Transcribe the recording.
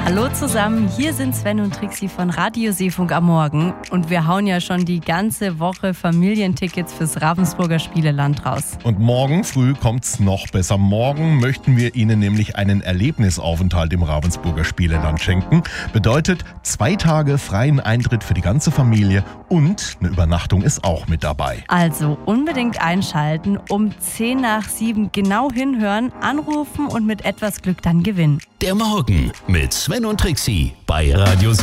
Hallo zusammen, hier sind Sven und Trixi von Radio Seefunk am Morgen und wir hauen ja schon die ganze Woche Familientickets fürs Ravensburger Spieleland raus. Und morgen früh kommt's noch besser. Morgen möchten wir Ihnen nämlich einen Erlebnisaufenthalt im Ravensburger Spieleland schenken. Bedeutet 2 Tage freien Eintritt für die ganze Familie und eine Übernachtung ist auch mit dabei. Also unbedingt einschalten, um 7:10 genau hinhören, anrufen und mit etwas Glück dann gewinnen. Der Morgen mit Sven und Trixi bei Radio